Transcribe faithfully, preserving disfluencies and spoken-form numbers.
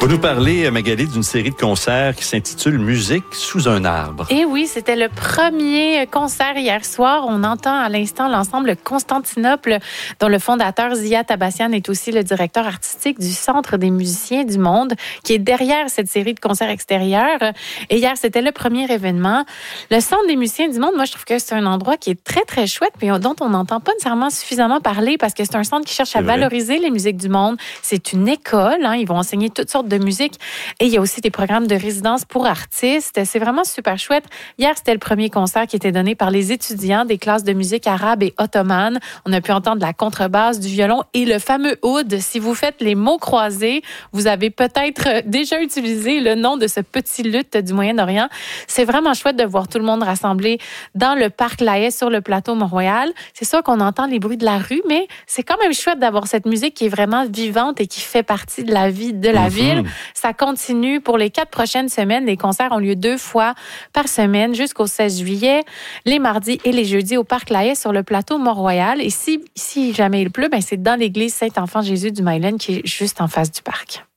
Vous nous parlez, Magali, d'une série de concerts qui s'intitule Musique sous un arbre. Et oui, c'était le premier concert hier soir. On entend à l'instant l'ensemble Constantinople, dont le fondateur Ziad Tabassian est aussi le directeur artistique du Centre des musiciens du monde, qui est derrière cette série de concerts extérieurs. Et hier, c'était le premier événement. Le Centre des musiciens du monde, moi, je trouve que c'est un endroit qui est très, très chouette, mais dont on n'entend pas nécessairement suffisamment parler parce que c'est un centre qui cherche à valoriser les musiques du monde. C'est une école, hein, ils vont enseigner toutes sortes de musique. Et il y a aussi des programmes de résidence pour artistes. C'est vraiment super chouette. Hier, c'était le premier concert qui était donné par les étudiants des classes de musique arabe et ottomane. On a pu entendre la contrebasse, du violon et le fameux oud. Si vous faites les mots croisés, vous avez peut-être déjà utilisé le nom de ce petit luth du Moyen-Orient. C'est vraiment chouette de voir tout le monde rassemblé dans le parc Lahaye sur le plateau Mont-Royal. C'est sûr qu'on entend les bruits de la rue, mais c'est quand même chouette d'avoir cette musique qui est vraiment vivante et qui fait partie de la vie de la mm-hmm. ville. Ça continue pour les quatre prochaines semaines. Les concerts ont lieu deux fois par semaine jusqu'au seize juillet, les mardis et les jeudis au Parc Lahaye sur le plateau Mont-Royal. Et si, si jamais il pleut, ben c'est dans l'église Saint-Enfant-Jésus du Myland qui est juste en face du parc.